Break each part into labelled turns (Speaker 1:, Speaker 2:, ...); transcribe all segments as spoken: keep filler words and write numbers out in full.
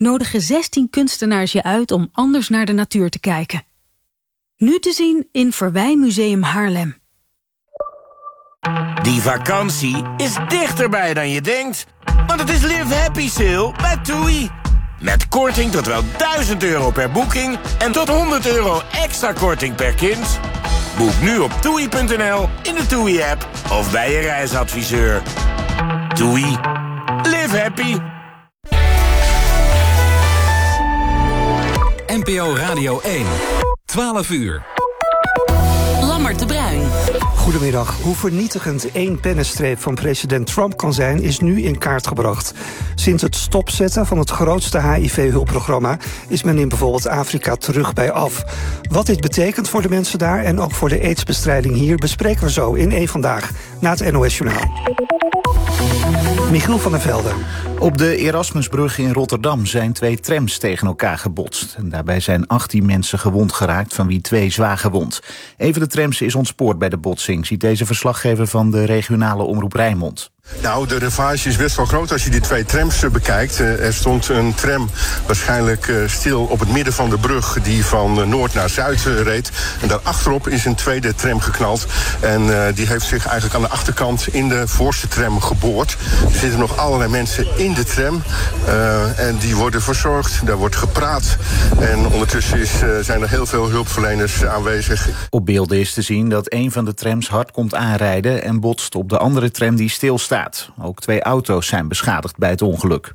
Speaker 1: nodigen zestien kunstenaars je uit om anders naar de natuur te kijken. Nu te zien in Verwijmuseum Haarlem.
Speaker 2: Die vakantie is dichterbij dan je denkt. Want het is Live Happy Sale bij TUI. Met korting tot wel duizend euro per boeking en tot honderd euro extra korting per kind. Boek nu op toei punt n l, in de TUI-app of bij je reisadviseur. TUI. Live happy.
Speaker 3: N P O Radio één. twaalf uur.
Speaker 4: Lammert de Bruin.
Speaker 5: Goedemiddag. Hoe vernietigend één pennenstreep van president Trump kan zijn, is nu in kaart gebracht. Sinds het stopzetten van het grootste H I V-hulpprogramma is men in bijvoorbeeld Afrika terug bij af. Wat dit betekent voor de mensen daar en ook voor de aidsbestrijding hier bespreken we zo in één Vandaag, na het N O S-journaal. Michiel van der Velde.
Speaker 6: Op de Erasmusbrug in Rotterdam zijn twee trams tegen elkaar gebotst. En daarbij zijn achttien mensen gewond geraakt, van wie twee zwaar gewond. Een van de trams is ontspoord bij de botsing, ziet deze verslaggever van de regionale omroep Rijnmond.
Speaker 7: Nou, de ravage is best wel groot als je die twee trams bekijkt. Er stond een tram waarschijnlijk stil op het midden van de brug die van noord naar zuid reed. En daarachterop is een tweede tram geknald. En uh, die heeft zich eigenlijk aan de achterkant in de voorste tram geboord. Er zitten nog allerlei mensen in de tram. Uh, en die worden verzorgd, daar wordt gepraat. En ondertussen is, uh, zijn er heel veel hulpverleners aanwezig.
Speaker 6: Op beelden is te zien dat een van de trams hard komt aanrijden en botst op de andere tram die stilstaat. Ook twee auto's zijn beschadigd bij het ongeluk.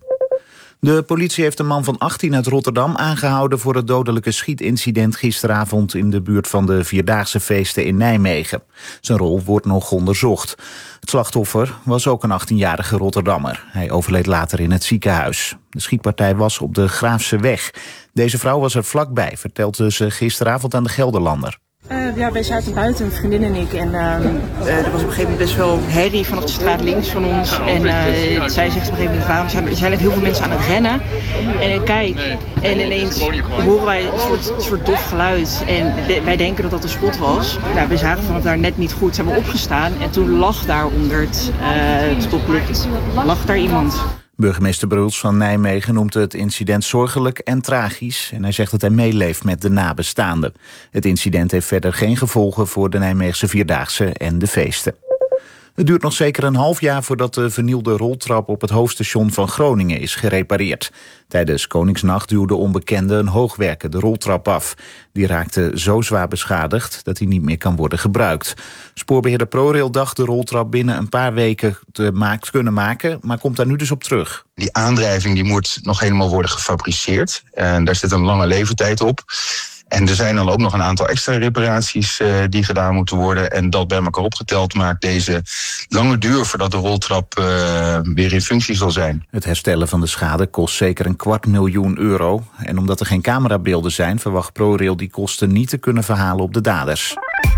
Speaker 6: De politie heeft een man van achttien uit Rotterdam aangehouden voor het dodelijke schietincident gisteravond in de buurt van de Vierdaagse feesten in Nijmegen. Zijn rol wordt nog onderzocht. Het slachtoffer was ook een achttienjarige Rotterdammer. Hij overleed later in het ziekenhuis. De schietpartij was op de Graafse weg. Deze vrouw was er vlakbij, vertelde ze gisteravond aan de Gelderlander.
Speaker 8: Uh, ja, wij zaten buiten, een vriendin en ik. En uh, uh, er was op een gegeven moment best wel herrie vanaf de straat links van ons. En uh, zij zegt op een gegeven moment, waarom zijn er zijn net heel veel mensen aan het rennen. En ik kijk, en ineens horen wij een soort, een soort dof geluid. En de, wij denken dat dat een spot was. Nou, we zagen vanaf daar net niet goed, zijn we opgestaan. En toen lag daar onder het uh, stoplicht, lag daar iemand.
Speaker 6: Burgemeester Bruls van Nijmegen noemt het incident zorgelijk en tragisch. En hij zegt dat hij meeleeft met de nabestaanden. Het incident heeft verder geen gevolgen voor de Nijmeegse Vierdaagse en de feesten. Het duurt nog zeker een half jaar voordat de vernielde roltrap op het hoofdstation van Groningen is gerepareerd. Tijdens Koningsnacht duwde onbekenden een hoogwerker de roltrap af. Die raakte zo zwaar beschadigd dat hij niet meer kan worden gebruikt. Spoorbeheerder ProRail dacht de roltrap binnen een paar weken te maakt, kunnen maken, maar komt daar nu dus op terug.
Speaker 9: Die aandrijving die moet nog helemaal worden gefabriceerd. En daar zit een lange levertijd op. En er zijn dan ook nog een aantal extra reparaties uh, die gedaan moeten worden. En dat bij elkaar opgeteld maakt deze lange duur voordat de roltrap uh, weer in functie zal zijn.
Speaker 6: Het herstellen van de schade kost zeker een kwart miljoen euro. En omdat er geen camerabeelden zijn, verwacht ProRail die kosten niet te kunnen verhalen op de daders.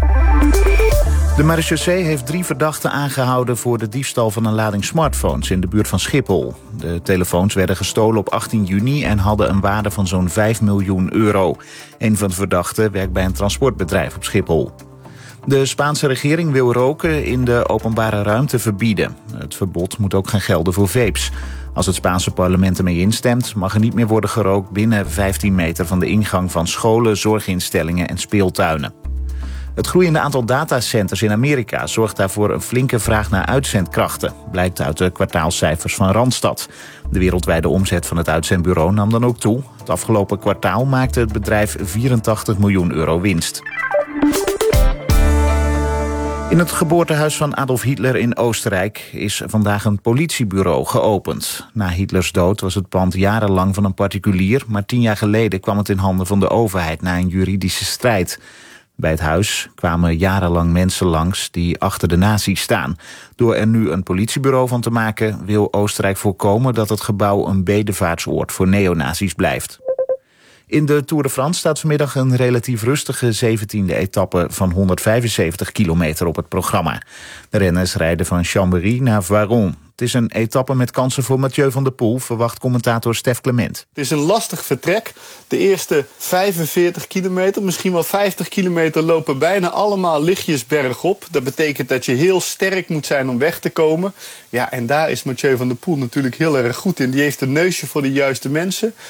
Speaker 6: De marechaussee heeft drie verdachten aangehouden voor de diefstal van een lading smartphones in de buurt van Schiphol. De telefoons werden gestolen op achttien juni en hadden een waarde van zo'n vijf miljoen euro. Een van de verdachten werkt bij een transportbedrijf op Schiphol. De Spaanse regering wil roken in de openbare ruimte verbieden. Het verbod moet ook gaan gelden voor vapes. Als het Spaanse parlement ermee instemt, mag er niet meer worden gerookt binnen vijftien meter van de ingang van scholen, zorginstellingen en speeltuinen. Het groeiende aantal datacenters in Amerika zorgt daarvoor een flinke vraag naar uitzendkrachten, blijkt uit de kwartaalcijfers van Randstad. De wereldwijde omzet van het uitzendbureau nam dan ook toe. Het afgelopen kwartaal maakte het bedrijf vierentachtig miljoen euro winst. In het geboortehuis van Adolf Hitler in Oostenrijk is vandaag een politiebureau geopend. Na Hitlers dood was het pand jarenlang van een particulier, maar tien jaar geleden kwam het in handen van de overheid na een juridische strijd. Bij het huis kwamen jarenlang mensen langs die achter de nazi's staan. Door er nu een politiebureau van te maken, wil Oostenrijk voorkomen dat het gebouw een bedevaartsoord voor neonazi's blijft. In de Tour de France staat vanmiddag een relatief rustige zeventiende etappe van honderdvijfenzeventig kilometer op het programma. De renners rijden van Chambéry naar Voiron. Het is een etappe met kansen voor Mathieu van der Poel, verwacht commentator Stef Clement.
Speaker 10: Het is een lastig vertrek. De eerste vijfenveertig kilometer, misschien wel vijftig kilometer, lopen bijna allemaal lichtjes bergop. Dat betekent dat je heel sterk moet zijn om weg te komen. Ja, en daar is Mathieu van der Poel natuurlijk heel erg goed in. Die heeft een neusje voor de juiste mensen.